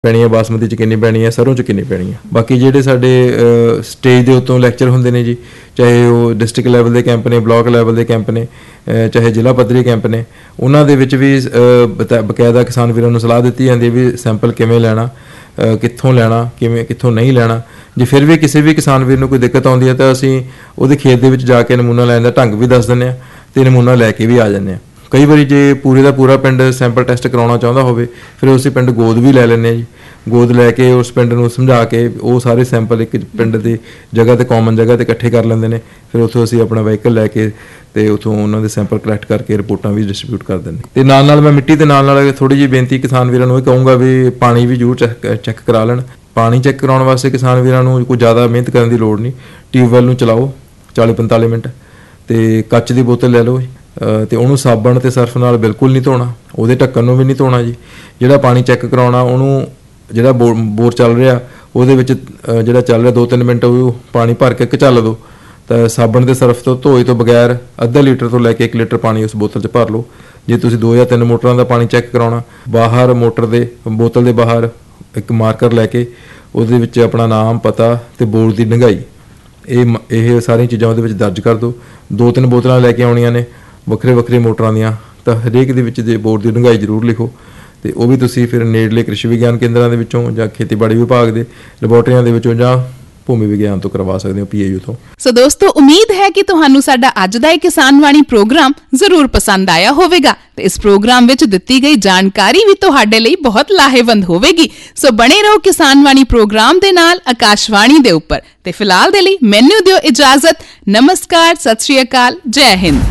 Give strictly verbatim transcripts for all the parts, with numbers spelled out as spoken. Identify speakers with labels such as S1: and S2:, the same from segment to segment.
S1: ਪੈਣੀ ਹੈ, ਬਾਸਮਤੀ 'ਚ ਕਿੰਨੀ ਪੈਣੀ ਹੈ, ਸਰੋਂ 'ਚ ਕਿੰਨੀ ਪੈਣੀ ਹੈ। ਬਾਕੀ ਜਿਹੜੇ ਸਾਡੇ ਸਟੇਜ ਦੇ ਉੱਤੋਂ ਲੈਕਚਰ ਹੁੰਦੇ ਨੇ ਜੀ, ਚਾਹੇ ਉਹ ਡਿਸਟ੍ਰਿਕਟ ਲੈਵਲ ਦੇ ਕੈਂਪ ਨੇ, ਬਲਾਕ ਲੈਵਲ ਦੇ ਕੈਂਪ ਨੇ, ਚਾਹੇ ਜ਼ਿਲ੍ਹਾ ਪੱਧਰੀ ਕੈਂਪ ਨੇ, ਉਹਨਾਂ ਦੇ ਵਿੱਚ ਵੀ ਬਤਾ ਬਕਾਇਦਾ ਕਿਸਾਨ ਵੀਰਾਂ ਨੂੰ ਸਲਾਹ ਦਿੱਤੀ ਜਾਂਦੀ ਹੈ ਵੀ ਸੈਂਪਲ ਕਿਵੇਂ ਲੈਣਾ, ਕਿੱਥੋਂ ਲੈਣਾ, ਕਿਵੇਂ ਕਿੱਥੋਂ ਨਹੀਂ ਲੈਣਾ। ਜੇ ਫਿਰ ਵੀ ਕਿਸੇ ਵੀ ਕਿਸਾਨ ਵੀਰ ਨੂੰ ਕੋਈ ਦਿੱਕਤ ਆਉਂਦੀ ਹੈ ਤਾਂ ਅਸੀਂ ਉਹਦੇ ਖੇਤ ਦੇ ਵਿੱਚ ਜਾ ਕੇ ਨਮੂਨਾ ਲੈਣ ਦਾ ਢੰਗ ਵੀ ਦੱਸ ਦਿੰਦੇ ਹਾਂ ਅਤੇ ਨਮੂਨਾ ਲੈ ਕੇ ਵੀ ਆ ਜਾਂਦੇ ਹਾਂ। ਕਈ ਵਾਰੀ ਜੇ ਪੂਰੇ ਦਾ ਪੂਰਾ ਪਿੰਡ ਸੈਂਪਲ ਟੈਸਟ ਕਰਾਉਣਾ ਚਾਹੁੰਦਾ ਹੋਵੇ ਫਿਰ ਅਸੀਂ ਪਿੰਡ ਗੋਦ ਵੀ ਲੈ ਲੈਂਦੇ ਹਾਂ ਜੀ। ਗੋਦ ਲੈ ਕੇ ਉਸ ਪਿੰਡ ਨੂੰ ਸਮਝਾ ਕੇ ਉਹ ਸਾਰੇ ਸੈਂਪਲ ਇੱਕ ਪਿੰਡ ਦੀ ਜਗ੍ਹਾ 'ਤੇ ਕਾਮਨ ਜਗ੍ਹਾ 'ਤੇ ਇਕੱਠੇ ਕਰ ਲੈਂਦੇ ਨੇ। ਫਿਰ ਉੱਥੋਂ ਅਸੀਂ ਆਪਣਾ ਵਹੀਕਲ ਲੈ ਕੇ ਅਤੇ ਉੱਥੋਂ ਉਹਨਾਂ ਦੇ ਸੈਂਪਲ ਕਲੈਕਟ ਕਰਕੇ ਰਿਪੋਰਟਾਂ ਵੀ ਡਿਸਟਰੀਬਿਊਟ ਕਰ ਦਿੰਦੇ। ਅਤੇ ਨਾਲ ਨਾਲ ਮੈਂ ਮਿੱਟੀ ਦੇ ਨਾਲ ਨਾਲ ਥੋੜ੍ਹੀ ਜਿਹੀ ਬੇਨਤੀ ਕਿਸਾਨ ਵੀਰਾਂ ਨੂੰ ਇਹ ਕਹੂੰਗਾ ਵੀ ਪਾਣੀ ਵੀ ਜ਼ਰੂਰ ਚੈੱਕ ਚੈੱਕ ਕਰਾ ਲੈਣ। ਪਾਣੀ ਚੈੱਕ ਕਰਾਉਣ ਵਾਸਤੇ ਕਿਸਾਨ ਵੀਰਾਂ ਨੂੰ ਕੋਈ ਜ਼ਿਆਦਾ ਮਿਹਨਤ ਕਰਨ ਦੀ ਲੋੜ ਨਹੀਂ। ਟਿਊਬਵੈੱਲ ਨੂੰ ਚਲਾਓ ਚਾਲੀ ਪੰਤਾਲੀ ਮਿੰਟ ਅਤੇ ਕੱਚ ਦੀ ਬੋਤਲ ਲੈ ਲਓ ਅਤੇ ਉਹਨੂੰ ਸਾਬਣ ਅਤੇ ਸਰਫ ਨਾਲ ਬਿਲਕੁਲ ਨਹੀਂ ਧੋਣਾ, ਉਹਦੇ ਢੱਕਣ ਨੂੰ ਵੀ ਨਹੀਂ ਧੋਣਾ ਜੀ। ਜਿਹੜਾ ਪਾਣੀ ਚੈੱਕ ਕਰਾਉਣਾ ਉਹਨੂੰ ਜਿਹੜਾ ਬੋ ਬੋਰ ਚੱਲ ਰਿਹਾ ਉਹਦੇ ਵਿੱਚ ਜਿਹੜਾ ਚੱਲ ਰਿਹਾ ਦੋ ਤਿੰਨ ਮਿੰਟ ਉਹ ਪਾਣੀ ਭਰ ਕੇ ਘਚਲ ਦਿਓ ਤਾਂ ਸਾਬਣ ਅਤੇ ਸਰਫ ਤੋਂ ਧੋਏ ਤੋਂ ਬਗੈਰ ਅੱਧਾ ਲੀਟਰ ਤੋਂ ਲੈ ਕੇ ਇੱਕ ਲੀਟਰ ਪਾਣੀ ਉਸ ਬੋਤਲ 'ਚ ਭਰ ਲਓ। ਜੇ ਤੁਸੀਂ ਦੋ ਜਾਂ ਤਿੰਨ ਮੋਟਰਾਂ ਦਾ ਪਾਣੀ ਚੈੱਕ ਕਰਾਉਣਾ, ਬਾਹਰ ਮੋਟਰ ਦੇ ਬੋਤਲ ਦੇ ਬਾਹਰ ਇੱਕ ਮਾਰਕਰ ਲੈ ਕੇ ਉਹਦੇ ਵਿੱਚ ਆਪਣਾ ਨਾਮ, ਪਤਾ ਅਤੇ ਬੋਰ ਦੀ ਡੂੰਘਾਈ ਇਹ ਇਹ ਸਾਰੀਆਂ ਚੀਜ਼ਾਂ ਉਹਦੇ ਵਿੱਚ ਦਰਜ ਕਰ ਦਿਓ। ਦੋ ਤਿੰਨ ਬੋਤਲਾਂ ਲੈ ਕੇ ਆਉਣੀਆਂ ਨੇ ਵੱਖਰੇ ਵੱਖਰੇ ਮੋਟਰਾਂ ਦੀਆਂ, ਤਾਂ ਹਰੇਕ ਦੇ ਵਿੱਚ ਜੇ ਬੋਰ ਦੀ ਡੂੰਘਾਈ ਜ਼ਰੂਰ ਲਿਖੋ ਅਤੇ ਉਹ ਵੀ ਤੁਸੀਂ ਫਿਰ ਨੇੜਲੇ ਕ੍ਰਿਸ਼ੀ ਵਿਗਿਆਨ ਕੇਂਦਰਾਂ ਦੇ ਵਿੱਚੋਂ ਜਾਂ ਖੇਤੀਬਾੜੀ ਵਿਭਾਗ ਦੇ ਲੈਬੋਰਟਰੀਆਂ ਦੇ ਵਿੱਚੋਂ ਜਾਂ ਭੂਮੀ ਵਿਗਿਆਨ ਤੋਂ ਕਰਵਾ ਸਕਦੇ ਹੋ, ਪੀ ਏ ਯੂ ਤੋਂ।
S2: ਸੋ ਦੋਸਤੋ, ਉਮੀਦ ਹੈ ਕਿ ਤੁਹਾਨੂੰ ਸਾਡਾ ਅੱਜ ਦਾ ਇਹ ਕਿਸਾਨ ਵਾਣੀ ਪ੍ਰੋਗਰਾਮ ਜ਼ਰੂਰ ਪਸੰਦ ਆਇਆ ਹੋਵੇਗਾ ਤੇ ਇਸ ਪ੍ਰੋਗਰਾਮ ਵਿੱਚ ਦਿੱਤੀ ਗਈ ਜਾਣਕਾਰੀ ਵੀ ਤੁਹਾਡੇ ਲਈ ਬਹੁਤ ਲਾਹੇਵੰਦ ਹੋਵੇਗੀ। ਸੋ ਬਣੇ ਰਹੋ ਕਿਸਾਨ ਵਾਣੀ ਪ੍ਰੋਗਰਾਮ ਦੇ ਨਾਲ ਆਕਾਸ਼ਵਾਣੀ ਦੇ ਉੱਪਰ। ਤੇ ਫਿਲਹਾਲ ਦੇ ਲਈ ਮੈਨੂੰ ਦਿਓ ਇਜਾਜ਼ਤ। ਨਮਸਕਾਰ, ਸਤਿ ਸ਼੍ਰੀ ਅਕਾਲ, ਜੈ ਹਿੰਦ।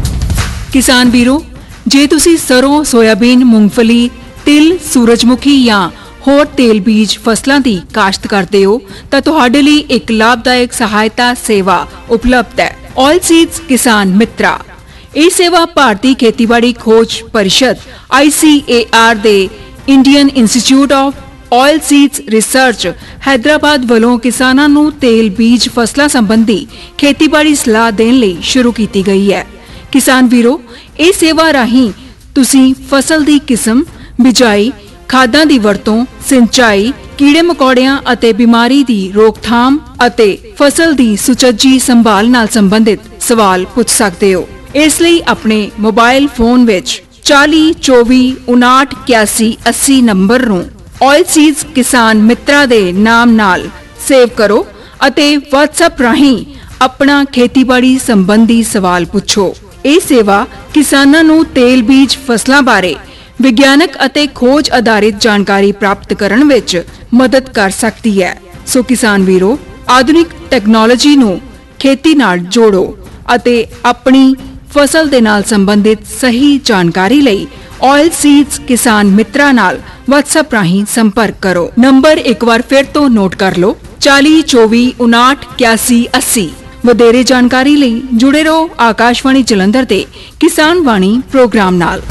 S3: ਕਿਸਾਨ ਵੀਰੋ, ਜੇ ਤੁਸੀਂ ਸਰੋਂ, ਸੋਇਆਬੀਨ, ਮੂੰਗਫਲੀ, ਤਿਲ, ਸੂਰਜਮੁਖੀ ਜਾਂ ਹੋਰ ਤੇਲ ਬੀਜ ਫਸਲਾਂ ਦੀ ਕਾਸ਼ਤ ਕਰਦੇ ਹੋ ਤਾਂ ਤੁਹਾਡੇ ਲਈ ਇੱਕ ਲਾਭਦਾਇਕ ਸਹਾਇਤਾ ਸੇਵਾ ਉਪਲਬਧ ਹੈ, ਆਇਲ ਸੀਡਸ ਕਿਸਾਨ ਮਿੱਤਰਾ। ਇਹ ਸੇਵਾ ਭਾਰਤੀ ਖੇਤੀਬਾੜੀ ਖੋਜ ਪਰਿਸ਼ਦ ਆਈ ਸੀ ਏ ਆਰ ਦੇ Indian institute of oil seeds research Hyderabad ਵੱਲੋਂ ਕਿਸਾਨਾਂ ਨੂੰ ਤੇਲ ਬੀਜ ਫਸਲਾਂ ਸੰਬੰਧੀ ਖੇਤੀਬਾੜੀ ਸਲਾਹ ਦੇਣ ਲਈ ਸ਼ੁਰੂ ਕੀਤੀ ਗਈ ਹੈ। ਕਿਸਾਨ ਵੀਰੋ, ਇਹ ਸੇਵਾ ਰਾਹੀਂ ਤੁਸੀਂ ਫਸਲ ਦੀ ਕਿਸਮ, ਬਿਜਾਈ, ਖਾਦਾਂ ਦੀ ਵਰਤੋਂ, ਸਿੰਚਾਈ, ਕੀੜੇ ਮਕੌੜਿਆਂ ਅਤੇ ਬਿਮਾਰੀ ਦੀ ਰੋਕਥਾਮ ਅਤੇ ਫਸਲ ਦੀ ਸੁਚੱਜੀ ਸੰਭਾਲ ਨਾਲ ਸੰਬੰਧਿਤ ਸਵਾਲ ਪੁੱਛ ਸਕਦੇ ਹੋ। ਇਸ ਲਈ ਆਪਣੇ ਮੋਬਾਈਲ ਫੋਨ ਵਿੱਚ ਚਾਲੀ ਚੌਵੀ ਉਨਾਹਠ ਇਕਿਆਸੀ ਅੱਸੀ ਨੰਬਰ ਨੂੰ ਆਇਲ ਸੀਡਸ ਕਿਸਾਨ ਮਿੱਤਰਾ ਦੇ ਨਾਮ ਨਾਲ ਸੇਵ ਕਰੋ ਅਤੇ WhatsApp ਰਾਹੀਂ ਆਪਣਾ ਖੇਤੀਬਾੜੀ ਸੰਬੰਧੀ ਸਵਾਲ ਪੁੱਛੋ। ਇਹ ਸੇਵਾ ਕਿਸਾਨਾਂ ਨੂੰ ਤੇਲ ਬੀਜ ਫਸਲਾਂ ਬਾਰੇ ਵਿਗਿਆਨਕ ਅਤੇ ਖੋਜ ਆਧਾਰਿਤ ਜਾਣਕਾਰੀ ਪ੍ਰਾਪਤ ਕਰਨ ਵਿੱਚ ਮਦਦ ਕਰ ਸਕਦੀ ਹੈ। ਸੋ ਕਿਸਾਨ ਵੀਰੋ, ਆਧੁਨਿਕ ਟੈਕਨੋਲੋਜੀ ਨੂੰ ਖੇਤੀ ਨਾਲ ਜੋੜੋ ਅਤੇ ਆਪਣੀ ਫਸਲ ਦੇ ਨਾਲ ਸੰਬੰਧਿਤ ਸਹੀ ਜਾਣਕਾਰੀ ਲਈ ਆਇਲ ਸੀਡਸ ਕਿਸਾਨ ਮਿੱਤਰਾ ਨਾਲ WhatsApp ਰਾਹੀਂ ਸੰਪਰਕ ਕਰੋ। ਨੰਬਰ ਇੱਕ ਵਾਰ ਫਿਰ ਤੋਂ ਨੋਟ ਕਰ ਲਓ, ਚਾਲੀ ਚੌਵੀ ਉਨਾਹਠ ਇਕਿਆਸੀ ਅੱਸੀ। ਵਧੇਰੇ ਜਾਣਕਾਰੀ ਲਈ ਜੁੜੇ ਰਹੋ ਆਕਾਸ਼ਵਾਣੀ ਜਲੰਧਰ ਦੇ ਕਿਸਾਨ ਵਾਣੀ ਪ੍ਰੋਗਰਾਮ ਨਾਲ।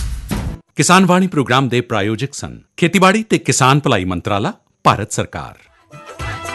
S4: ਕਿਸਾਨ ਵਾਣੀ ਪ੍ਰੋਗਰਾਮ ਦੇ ਪ੍ਰਾਯੋਜਕ ਸਨ ਖੇਤੀਬਾੜੀ ਤੇ ਕਿਸਾਨ ਭਲਾਈ ਮੰਤਰਾਲਾ, ਭਾਰਤ ਸਰਕਾਰ।